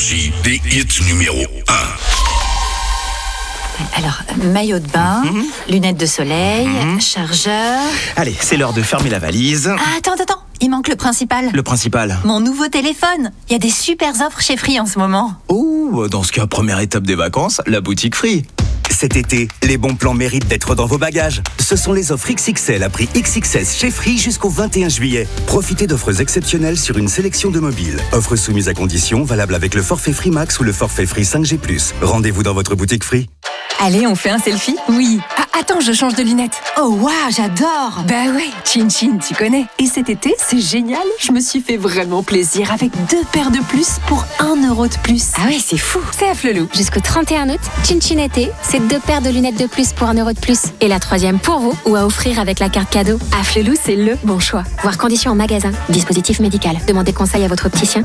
Énergie, des hits numéro 1. Alors, maillot de bain, lunettes de soleil, chargeur... Allez, c'est l'heure de fermer la valise. Ah, attends, il manque le principal. Le principal. Mon nouveau téléphone. Il y a des super offres chez Free en ce moment. Oh, dans ce cas, première étape des vacances, la boutique Free. Cet été, les bons plans méritent d'être dans vos bagages. Ce sont les offres XXL à prix XXS chez Free jusqu'au 21 juillet. Profitez d'offres exceptionnelles sur une sélection de mobiles. Offres soumises à conditions, valables avec le forfait Free Max ou le forfait Free 5G+. Rendez-vous dans votre boutique Free. Allez, on fait un selfie ? Oui. Ah, attends, je change de lunettes. Oh waouh, j'adore. Bah ouais, Chin Chin, tu connais. Et cet été, c'est génial. Je me suis fait vraiment plaisir avec 2 paires de plus pour 1 euro de plus. Ah ouais, c'est fou. C'est à Flelou. Jusqu'au 31 août, Chin Chin été, c'est 2 paires de lunettes de plus pour 1 euro de plus. Et la 3e pour vous ou à offrir avec la carte cadeau. À Flelou, c'est le bon choix. Voir conditions en magasin. Dispositif médical. Demandez conseil à votre opticien.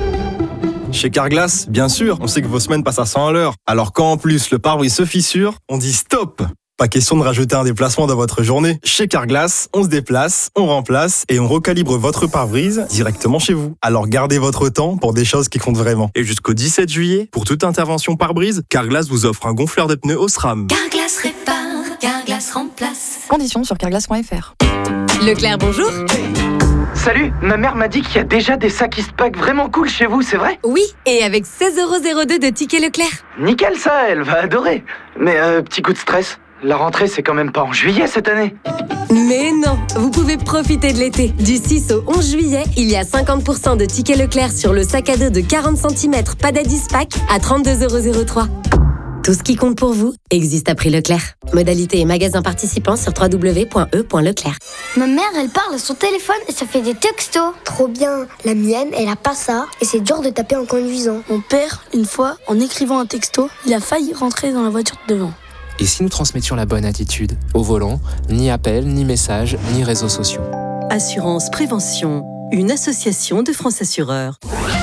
Chez Carglass, bien sûr, on sait que vos semaines passent à 100 à l'heure. Alors quand en plus le pare-brise se fissure, on dit stop. Pas question de rajouter un déplacement dans votre journée. Chez Carglass, on se déplace, on remplace et on recalibre votre pare-brise directement chez vous. Alors gardez votre temps pour des choses qui comptent vraiment. Et jusqu'au 17 juillet, pour toute intervention pare-brise, Carglass vous offre un gonfleur de pneus Osram. Carglass répare, Carglass remplace. Conditions sur carglass.fr. Leclerc, bonjour. Salut, ma mère m'a dit qu'il y a déjà des sacs Eastpak vraiment cool chez vous, c'est vrai ? Oui, et avec 16,02€ de tickets Leclerc. Nickel ça, elle va adorer. Mais petit coup de stress, la rentrée c'est quand même pas en juillet cette année. Mais non, vous pouvez profiter de l'été. Du 6 au 11 juillet, il y a 50% de tickets Leclerc sur le sac à dos de 40 cm Padad Eastpak à 32,03€. Tout ce qui compte pour vous existe à prix Leclerc. Modalité et magasin participants sur www.e.leclerc. Ma mère, elle parle à son téléphone et ça fait des textos. Trop bien. La mienne, elle a pas ça et c'est dur de taper en conduisant. Mon père, une fois, en écrivant un texto, il a failli rentrer dans la voiture de devant. Et si nous transmettions la bonne attitude ? Au volant, ni appel, ni message, ni réseaux sociaux. Assurance Prévention, une association de France Assureurs.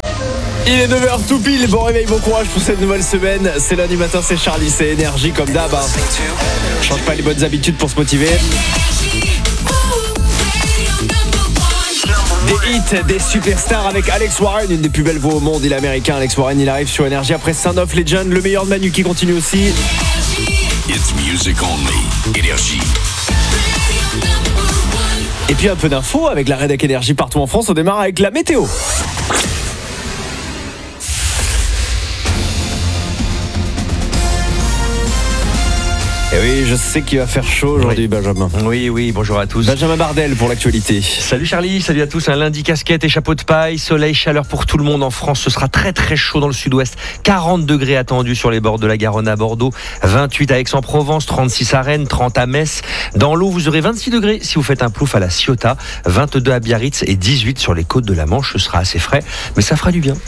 Il est 9h tout pile, bon réveil, bon courage pour cette nouvelle semaine. C'est lundi matin, c'est Charlie, c'est Énergie comme d'hab. Change pas les bonnes habitudes pour se motiver. Des hits, des superstars avec Alex Warren, une des plus belles voix au monde. Il est américain, Alex Warren, il arrive sur Énergie après Sound of Legend, le meilleur de Manu qui continue aussi. It's music only. Énergie. Et puis un peu d'infos avec la rédac Énergie partout en France. On démarre avec la météo. Et oui, je sais qu'il va faire chaud aujourd'hui, Benjamin. Oui, bonjour à tous. Benjamin Bardel pour l'actualité. Salut Charlie, salut à tous. Un lundi casquette et chapeau de paille, soleil, chaleur pour tout le monde en France. Ce sera très très chaud dans le sud-ouest. 40 degrés attendus sur les bords de la Garonne à Bordeaux, 28 à Aix-en-Provence, 36 à Rennes, 30 à Metz. Dans l'eau, vous aurez 26 degrés si vous faites un plouf à la Ciotat, 22 à Biarritz et 18 sur les côtes de la Manche. Ce sera assez frais, mais ça fera du bien.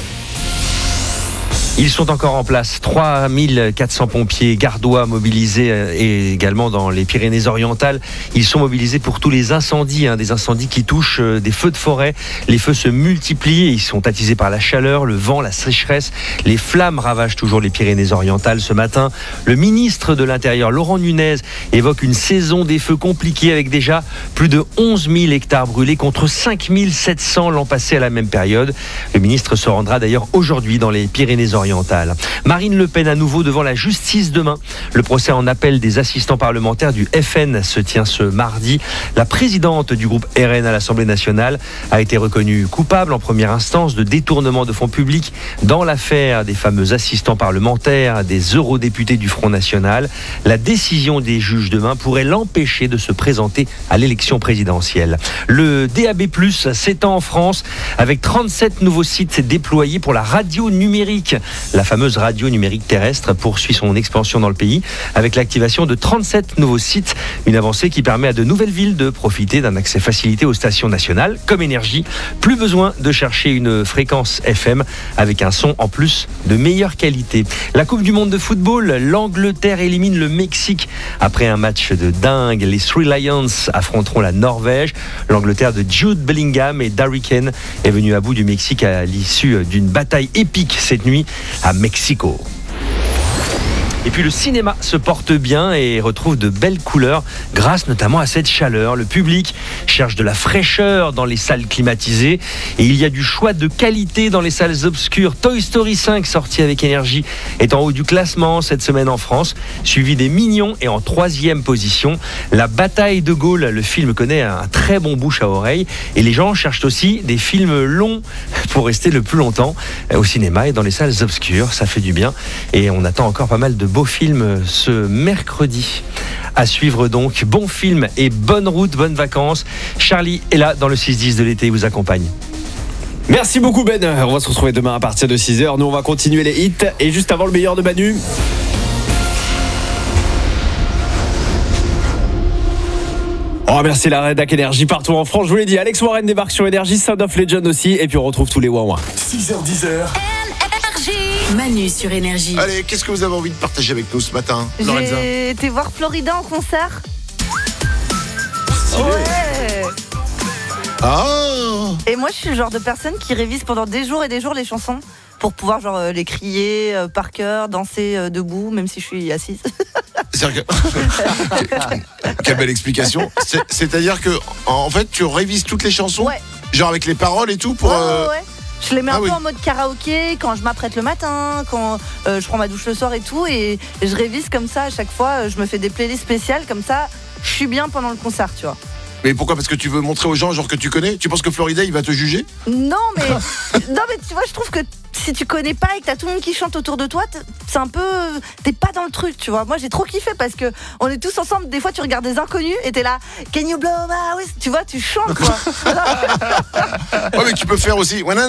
Ils sont encore en place, 3400 pompiers gardois mobilisés et également dans les Pyrénées-Orientales. Ils sont mobilisés pour tous les incendies, des incendies qui touchent des feux de forêt. Les feux se multiplient et ils sont attisés par la chaleur, le vent, la sécheresse. Les flammes ravagent toujours les Pyrénées-Orientales ce matin. Le ministre de l'Intérieur, Laurent Nunez, évoque une saison des feux compliquée avec déjà plus de 11 000 hectares brûlés contre 5 700 l'an passé à la même période. Le ministre se rendra d'ailleurs aujourd'hui dans les Pyrénées-Orientales. Marine Le Pen à nouveau devant la justice demain. Le procès en appel des assistants parlementaires du FN se tient ce mardi. La présidente du groupe RN à l'Assemblée nationale a été reconnue coupable en première instance de détournement de fonds publics dans l'affaire des fameux assistants parlementaires des eurodéputés du Front National. La décision des juges demain pourrait l'empêcher de se présenter à l'élection présidentielle. Le DAB+ s'étend en France avec 37 nouveaux sites déployés pour la radio numérique. La fameuse radio numérique terrestre poursuit son expansion dans le pays avec l'activation de 37 nouveaux sites. Une avancée qui permet à de nouvelles villes de profiter d'un accès facilité aux stations nationales comme Énergie. Plus besoin de chercher une fréquence FM avec un son en plus de meilleure qualité. La Coupe du Monde de football, l'Angleterre élimine le Mexique après un match de dingue. Les Three Lions affronteront la Norvège. L'Angleterre de Jude Bellingham et d'Harry Kane est venue à bout du Mexique à l'issue d'une bataille épique cette nuit à Mexico. Et puis le cinéma se porte bien et retrouve de belles couleurs grâce notamment à cette chaleur. Le public cherche de la fraîcheur dans les salles climatisées et il y a du choix de qualité dans les salles obscures. Toy Story 5, sorti avec énergie, est en haut du classement cette semaine en France, suivi des Mignons et en 3e position. La bataille de Gaulle, le film connaît un très bon bouche à oreille et les gens cherchent aussi des films longs pour rester le plus longtemps au cinéma et dans les salles obscures. Ça fait du bien et on attend encore pas mal de beaux films ce mercredi. À suivre donc, bon film et bonne route, bonnes vacances. Charlie est là dans le 6-10 de l'été, il vous accompagne. Merci beaucoup Ben, on va se retrouver demain à partir de 6h. Nous on va continuer les hits et juste avant le meilleur de Manu. On remercie la rédac Énergie partout en France. Je vous l'ai dit, Alex Warren débarque sur Énergie, Sound of Legend aussi. Et puis on retrouve tous les Wawa. 6h, 10h. Manu sur Énergie. Allez, qu'est-ce que vous avez envie de partager avec nous ce matin, Lorenza? J'ai été voir Florida en concert. Ouais. Ah. Et moi je suis le genre de personne qui révise pendant des jours et des jours les chansons pour pouvoir genre les crier par cœur, danser debout même si je suis assise. Quelle belle explication. C'est-à-dire que en fait tu révises toutes les chansons, ouais. Genre avec les paroles et tout pour. Ouais. Je les mets un peu en mode karaoké quand je m'apprête le matin, quand je prends ma douche le soir et tout, et je révise comme ça à chaque fois. Je me fais des playlists spéciales comme ça. Je suis bien pendant le concert, tu vois. Mais pourquoi? Parce que tu veux montrer aux gens genre que tu connais? Tu penses que Florida il va te juger? Non mais tu vois, je trouve que si tu connais pas et que t'as tout le monde qui chante autour de toi, c'est un peu, t'es pas dans le truc, tu vois. Moi j'ai trop kiffé parce que on est tous ensemble. Des fois tu regardes des inconnus et t'es là, can you blow my whistle? Tu vois, tu chantes quoi. Ouais mais tu peux faire aussi. Ouais,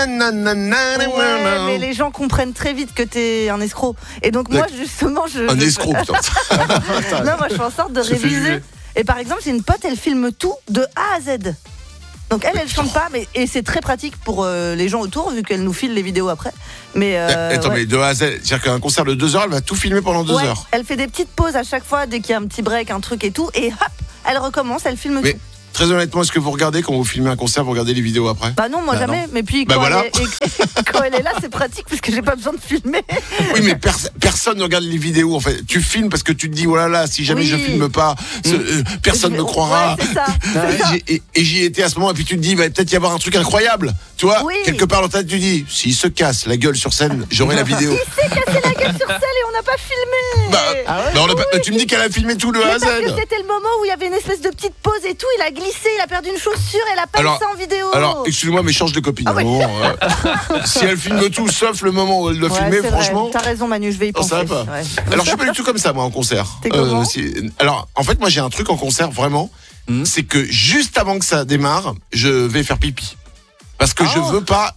mais les gens comprennent très vite que t'es un escroc. Et donc moi justement un escroc putain. Non, moi je fais en sorte de réviser. Et par exemple, j'ai une pote, elle filme tout de A à Z. Donc elle chante pas, et c'est très pratique pour les gens autour, vu qu'elle nous file les vidéos après. Mais attends, mais de A à Z, c'est-à-dire qu'un concert de 2 heures, elle va tout filmer pendant 2 heures. Elle fait des petites pauses à chaque fois, dès qu'il y a un petit break, un truc et tout, et hop, elle recommence, elle filme tout. Très honnêtement, est-ce que vous regardez quand vous filmez un concert, vous regardez les vidéos après? Bah non, moi jamais. Non. Mais puis quand, quand elle est là, c'est pratique parce que j'ai pas besoin de filmer. Oui, mais personne ne regarde les vidéos. En fait, tu filmes parce que tu te dis oh là là, si jamais je filme pas, personne ne me croira. Ouais, c'est ça. Et j'y étais à ce moment, et puis tu te dis, il va peut-être y avoir un truc incroyable. Tu vois, quelque part dans ta tête, tu dis, s'il se casse la gueule sur scène, j'aurai la vidéo. Il s'est cassé la gueule sur scène et on n'a pas filmé. Tu me dis qu'elle a filmé tout le A à Z. Parce que c'était le moment où il y avait une espèce de petite pause et tout. Il a glissé, il a perdu une chaussure, elle a pas mis ça en vidéo. Alors, excuse-moi, mais change de copine. Si elle filme tout, sauf le moment où elle doit filmer, franchement. T'as raison, Manu, je vais y penser. Ça va pas. Ouais. Alors, je suis pas du tout comme ça, moi, en concert. T'es comment alors, en fait, moi, j'ai un truc en concert, vraiment. C'est que juste avant que ça démarre, je vais faire pipi. Parce que je veux pas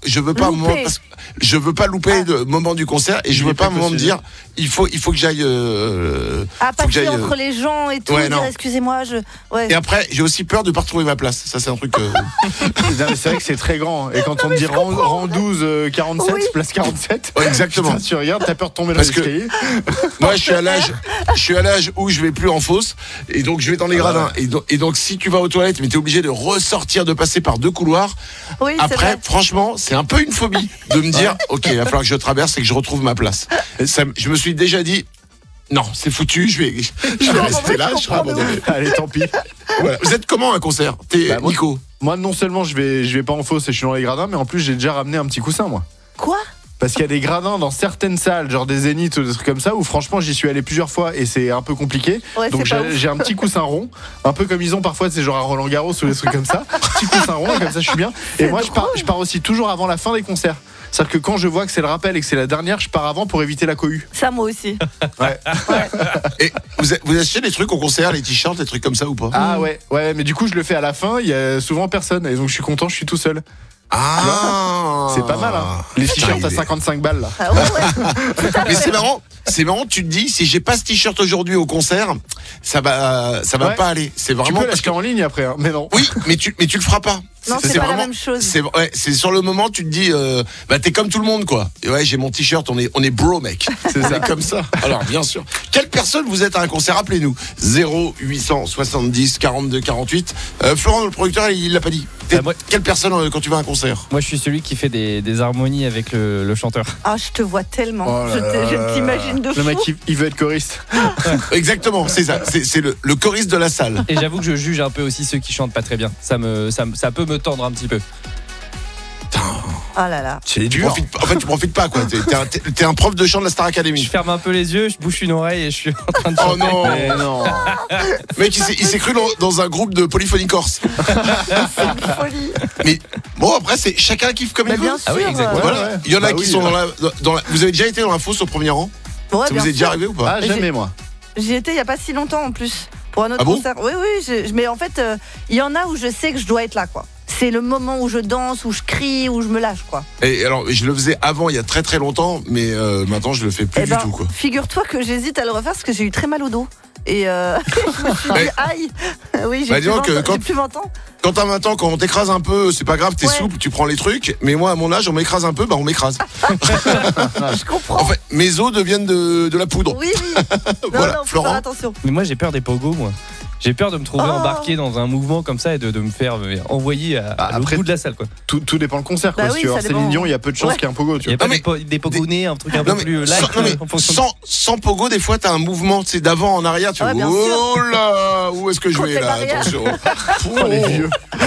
louper le moment du concert et je veux pas me dire il faut que j'aille passer entre les gens et tout, dire excusez-moi, Et après, j'ai aussi peur de pas retrouver ma place. Ça c'est un truc c'est vrai que c'est très grand et quand on te dit rang 12 47 place 47. Ouais, exactement. Putain, tu regardes, t'as peur de tomber dans l'escalier. Moi je suis à l'âge où je vais plus en fosse et donc je vais dans les gradins et donc si tu vas aux toilettes mais t'es obligé de ressortir, de passer par 2 couloirs. Oui, après, franchement, c'est un peu une phobie de me dire, ok, il va falloir que je traverse et que je retrouve ma place. Je me suis déjà dit, non, c'est foutu, je vais rester là, je serai abandonné. Allez, tant pis. Voilà. Vous êtes comment un concert? Nico? Moi, non seulement je vais pas en fosse et je suis dans les gradins, mais en plus j'ai déjà ramené un petit coussin, moi. Quoi? Parce qu'il y a des gradins dans certaines salles, genre des zéniths ou des trucs comme ça, où franchement j'y suis allé plusieurs fois et c'est un peu compliqué. Donc j'ai un petit coussin rond, un peu comme ils ont parfois, c'est genre à Roland Garros ou des trucs comme ça. Petit coussin rond, et comme ça je suis bien. Et moi je pars aussi toujours avant la fin des concerts. C'est-à-dire que quand je vois que c'est le rappel et que c'est la dernière, je pars avant pour éviter la cohue. Ça, moi aussi. Ouais. Et vous achetez des trucs au concert, les t-shirts, des trucs comme ça ou pas? Ah ouais, mais du coup je le fais à la fin, il y a souvent personne et donc je suis content, je suis tout seul. C'est pas mal, hein. Les t-shirts à 55 balles là. Ah ouais. Mais c'est marrant, tu te dis si j'ai pas ce t-shirt aujourd'hui au concert, ça va pas aller. C'est vraiment tu peux l'acheter en ligne après, hein, mais non. Oui, mais tu le feras pas. Non, c'est pas la même chose. C'est sur le moment, tu te dis, t'es comme tout le monde, quoi. Et ouais, j'ai mon t-shirt, on est bro, mec. C'est comme ça. Alors, bien sûr. Quelle personne vous êtes à un concert? Appelez-nous. 0870 42 48. Florent, le producteur, il l'a pas dit. Quelle personne quand tu vas à un concert? Moi, je suis celui qui fait des harmonies avec le chanteur. Ah, je te vois tellement. Je t'imagine de fou. Le mec, il veut être choriste. Exactement, c'est ça. C'est le choriste de la salle. Et j'avoue que je juge un peu aussi ceux qui chantent pas très bien. Ça peut me tendre un petit peu. Oh là là. C'est dur. Tu profites pas, quoi. T'es un prof de chant de la Star Academy. Je ferme un peu les yeux, je bouche une oreille et je suis en train de chanter. Oh non. Mec, il s'est cru dans un groupe de polyphonie corse. C'est une folie. Mais bon, après, c'est chacun kiffe comme il veut. Bien sûr. Ah oui, exactement. Voilà. Il y en a qui sont dans la. Vous avez déjà été dans la fosse au premier rang? Ouais, ça vous est déjà arrivé ou pas? Ah, jamais, moi. J'y étais il y a pas si longtemps en plus. Pour un autre concert. Oui, mais en fait, il y en a où je sais que je dois être là, quoi. C'est le moment où je danse, où je crie, où je me lâche, quoi. Et alors, je le faisais avant, il y a très très longtemps, mais maintenant je le fais plus du tout, quoi. Figure-toi que j'hésite à le refaire parce que j'ai eu très mal au dos. Et je me suis dit, aïe. Oui, j'ai plus 20 ans. Quand t'as 20 ans, quand on t'écrase un peu, c'est pas grave, t'es souple, tu prends les trucs. Mais moi, à mon âge, on m'écrase un peu, on m'écrase. Je comprends. En fait, mes os deviennent de la poudre. Oui. Voilà, non, Florent. Faire attention. Mais moi, j'ai peur des pogos, moi. J'ai peur de me trouver embarqué dans un mouvement comme ça et de me faire envoyer à l'autre bout de la salle, quoi. Tout dépend le concert, quoi. Si tu vas voir Céline Dion, il y a peu de chances qu'il y ait un pogo. Il y a pas des pogonés, un truc un peu plus light. Sans pogo, des fois, t'as un mouvement, c'est d'avant en arrière. Tu vois, oh là, où est-ce que je vais là? Attention. Les vieux.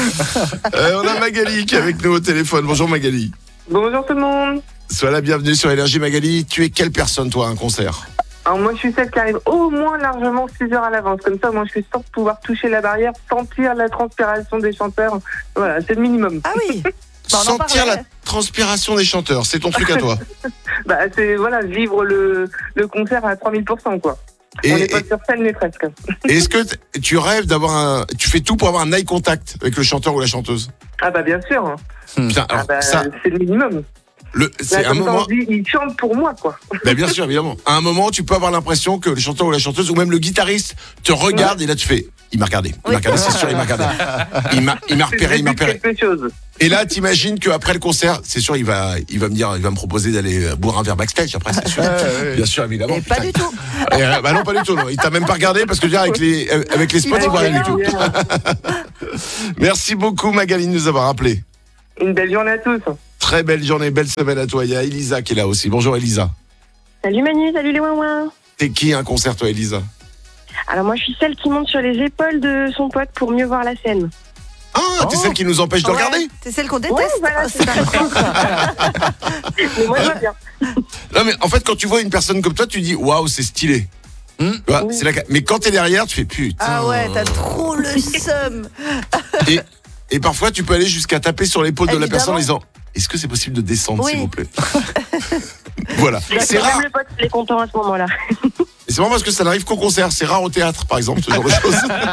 On a Magali qui est avec nous au téléphone. Bonjour Magali. Bonjour tout le monde. Sois la bienvenue sur Énergie. Magali, tu es quelle personne, toi, à un concert? Alors moi je suis celle qui arrive au moins largement 6 heures à l'avance. Comme ça moi je suis sûre de pouvoir toucher la barrière, sentir la transpiration des chanteurs. Voilà, c'est le minimum. Ah oui. Sentir la transpiration des chanteurs, c'est ton truc à toi. C'est vivre le concert à 3000%, quoi. On n'est pas sur scène mais presque. Est-ce que tu rêves d'avoir tu fais tout pour avoir un eye contact avec le chanteur ou la chanteuse? Ah bah bien sûr. Putain, alors, c'est le minimum. C'est là, un moment. Il chante pour moi, quoi. Bien sûr, évidemment. À un moment, tu peux avoir l'impression que le chanteur ou la chanteuse, ou même le guitariste, te regarde et là tu fais. Il m'a regardé. C'est sûr, il m'a regardé. Il m'a repéré. Et là, t'imagines qu'après le concert, c'est sûr, il va me proposer d'aller boire un verre backstage. Après, c'est sûr. Bien sûr, évidemment. Et pas du tout. Non, pas du tout. Non. Il t'a même pas regardé parce que déjà avec les spots, il voit rien du tout. Merci beaucoup, Magali, de nous avoir appelé. Une belle journée à tous. Très belle journée, belle semaine à toi. Il y a Elisa qui est là aussi. Bonjour Elisa. Salut Manu, salut les ouin-ouin. T'es qui un concert, toi, Elisa? Alors moi je suis celle qui monte sur les épaules de son pote pour mieux voir la scène. Ah, t'es celle qui nous empêche de regarder? T'es celle qu'on déteste. Ouais, voilà, c'est ça. Mais moi j'aime bien. Non mais en fait quand tu vois une personne comme toi, tu dis waouh, c'est stylé. Mais quand t'es derrière, tu fais putain. Ah ouais, t'as trop le seum. Et parfois tu peux aller jusqu'à taper sur l'épaule de la personne en disant est-ce que c'est possible de descendre, s'il vous plaît? Voilà. C'est rare. Même le pote, il est content à ce moment-là. Et c'est marrant parce que ça n'arrive qu'au concert. C'est rare au théâtre, par exemple, ce genre de choses.